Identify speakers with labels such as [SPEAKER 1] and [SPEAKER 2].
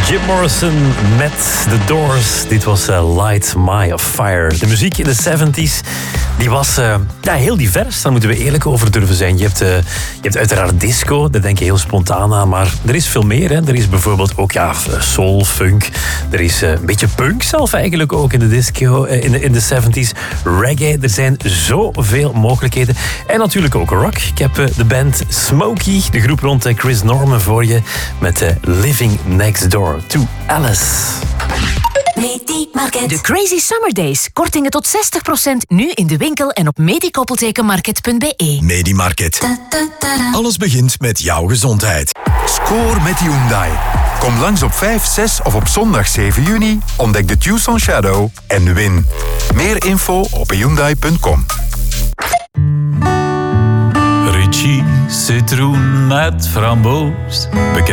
[SPEAKER 1] Jim Morrison met The Doors. Dit was Light My Fire. De muziek in de 70s die was heel divers. Daar moeten we eerlijk over durven zijn. Je hebt uiteraard disco, daar denk je heel spontaan aan. Maar er is veel meer. Hè. Er is bijvoorbeeld ook soul, funk. Er is een beetje punk zelf eigenlijk ook in de disco, in de 70s. Reggae, er zijn zoveel mogelijkheden. En natuurlijk ook rock. Ik heb de band Smokey, de groep rond Chris Norman voor je, met Living Next Door to Alice.
[SPEAKER 2] Medimarket. De Crazy Summer Days. Kortingen tot 60% nu in de winkel en op medikoppeltekenmarket.be.
[SPEAKER 3] Medimarket. Alles begint met jouw gezondheid. Score met Hyundai. Kom langs op 5, 6 of op zondag 7 juni. Ontdek de Tucson Shadow en win. Meer info op Hyundai.com.
[SPEAKER 4] Ritchie, citroen met framboos.